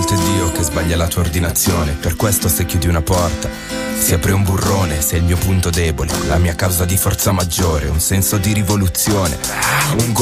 volte è Dio che sbaglia la tua ordinazione. Per questo se chiudi una porta si apre un burrone. Sei il mio punto debole, la mia causa di forza maggiore, un senso di rivoluzione, un